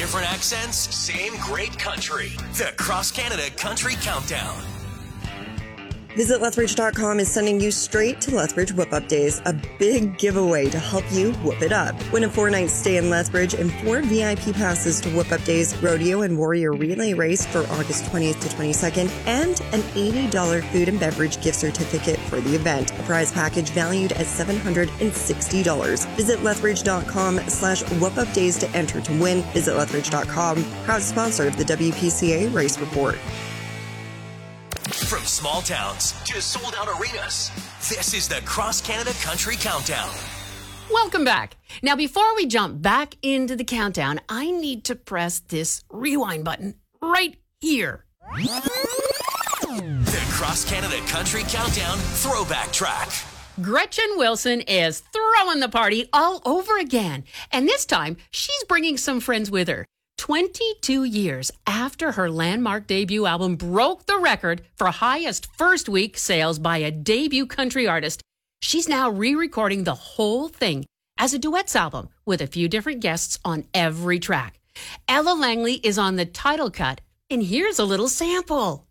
Different accents, same great country. The Cross Canada Country Countdown. Visit Lethbridge.com is sending you straight to Lethbridge Whoop-Up Days, a big giveaway to help you whoop it up. Win a 4-night stay in Lethbridge and 4 VIP passes to Whoop-Up Days Rodeo and Warrior Relay Race for August 20th to 22nd, and an $80 food and beverage gift certificate for the event. A prize package valued at $760. Visit Lethbridge.com/Whoop-Up-Days to enter to win. Visit Lethbridge.com, proud sponsor of the WPCA Race Report. From small towns to sold-out arenas, this is the Cross Canada Country Countdown. Welcome back. Now, before we jump back into the countdown, I need to press this rewind button right here. The Cross Canada Country Countdown throwback track. Gretchen Wilson is throwing the party all over again. And this time, she's bringing some friends with her. 22 years after her landmark debut album broke the record for highest first week sales by a debut country artist, she's now re-recording the whole thing as a duets album with a few different guests on every track. Ella Langley is on the title cut, and here's a little sample.